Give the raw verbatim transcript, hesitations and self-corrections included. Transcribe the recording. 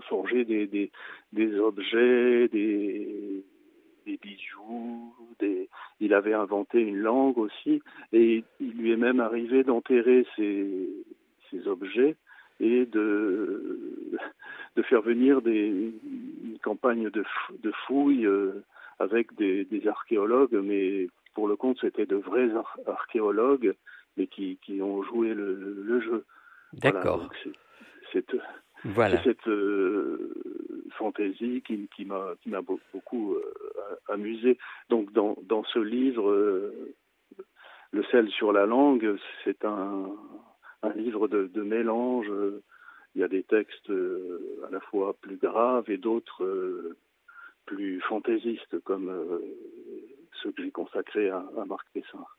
forger des, des, des objets, des, des bijoux. Des... Il avait inventé une langue aussi, et il lui est même arrivé d'enterrer ces, ces objets et de, de faire venir des, une campagne de, de fouilles euh, avec des, des archéologues, mais pour le compte, c'était de vrais ar- archéologues, mais qui, qui ont joué le, le, le jeu. Voilà, D'accord. donc c'est, c'est, c'est Voilà. cette euh, fantaisie qui, qui m'a, qui m'a beaucoup euh, amusé. Donc dans, dans ce livre, euh, Le sel sur la langue, c'est un, un livre de, de mélange. Il y a des textes euh, à la fois plus graves et d'autres euh, plus fantaisistes, comme euh, ceux que j'ai consacrés à, à Marc Pessin.